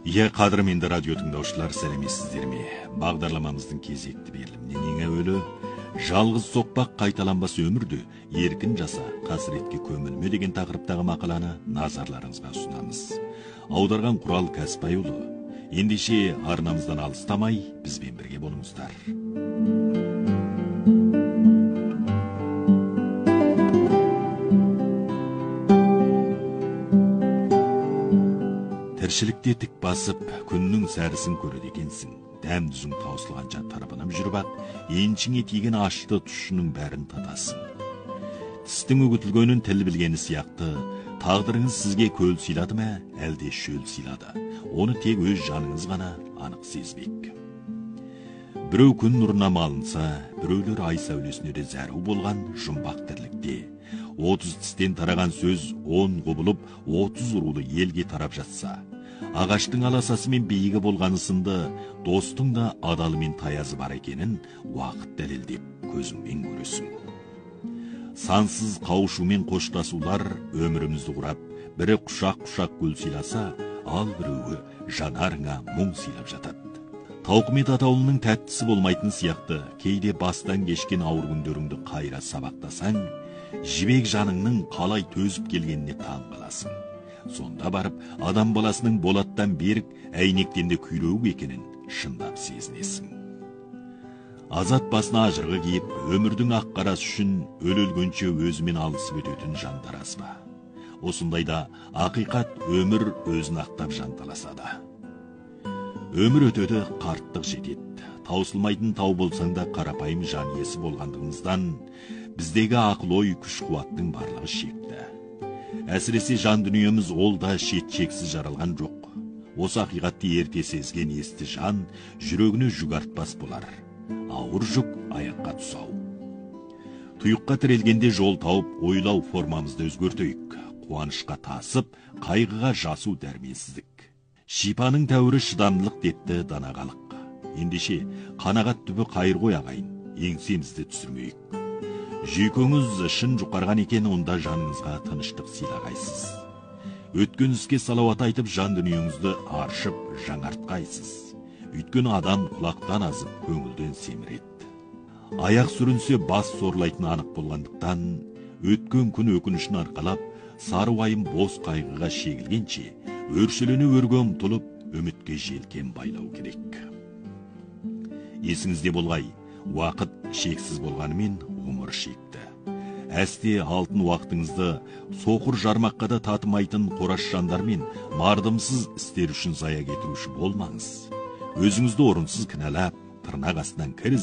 Қадірменді радио тыңдаушылар, сәлеметсіздер ме? Бағдарламамыздың кезекті берілімінен ең әуелі жалғыз соқпақ қайталанбас өмірді еркін жаса, қасіретке көмілме деген тақырыптағы мақаланы назарларыңызға ұсынамыз. Аударған Құрал Кәсіпбайұлы. Ендеше арнамыздан алыстамай бізбен бірге болыңыздар. Тіршілікте тік басып, күннің сәрісін көреді екенсің. Дәм дүзің таусылғанша тарапынып жүріп ақ, еншіңе тиген ашты тұшының бәрін татасың. Тістің үгітілгенін тіл білгені сияқты, тағдырыңыз сізге көл сыйлады ма, әлде шөл сыйлады. Оны тек өз жаныңыз ғана анық сезбек. Біреу күн нұрына малынса, біреулер ай сәулесіне де зәру болған жұмбақ тірлікте. 30 тістен тараған сөз 10 құбылып, 30 рулы елге тарап жатса, ағаштың аласасы мен биігі болғаны сынды, достың да адалы мен таязы бар екенін уақыт дәлелдеп көзіңмен көресің. Сансыз қауышу мен қоштасулар өмірімізді құрап, бірі құшақ-құшақ гүл сыйласа, ал біреуі жанарыңа мұң сыйлап жатады. Тауқымет атаулының тәттісі болмайтын сияқты, кейде бастан кешкен ауыр күндеріңді қайра сабақтасаң, жібек жаныңның қалай төзіп келгеніне таң қаласың. Сонда барып, адам баласының болаттан берік, әйнектен де күйреуік екенін шындап сезінесің. Азат басына ажырғы киіп, өмірдің ақ қарасы үшін өлгенше өзімен алысып өтетін жандар аз ба? Осындайда ақиқат өмір өзін ақтап жанталасады. Өмір өтеді, қарттық жетеді. Таусылмайтын тау болсаң да қарапайым жан иесі болғандығыңыздан, біздегі ақыл ой күш қуаттың барлығы шекті. Әсіресе жан дүниеміз ол да шет-шексіз жаралған жоқ. Осы ақиқатты ерте сезген есті жан жүрегіне жүк артпас болар. Ауыр жүк аяққа тұсау. Тұйыққа тірелгенде жол тауып, ойлау формамызды өзгертейік. Қуанышқа тасып, қайғыға жасу дәрменсіздік. Шипаның тәуірі шыдамдылық депті данағалық. Ендеше қанағат түбі қайыр ғой ағайын, еңсемізді түсірмейік. Жүйкеңіз шын жұқарған екен, онда жаныңызға тыныштық сыйлағайсыз. Өткен іске салауат айтып, жан дүниеңізді аршып жаңартқайсыз. Өйткені адам құлақтан азып, көңілден семіреді. Аяқ сүрінсе бас сорлайтын анық болғандықтан, өткен күн өкінішін арқалап, сары уайым бос қайғыға шегілгенше, өршелене өрге ұмтылып, үмітке желкен байлау керек. Есіңізде болғай, уақыт шексіз болғанымен ғұмыр шекті. Әсте алтын уақытыңызды соқыр жармаққа да татымайтын қораш жандармен мардымсыз істер үшін зая кетіруші болмаңыз. Өзіңізді орынсыз кінәлап, тырнақ астынан кір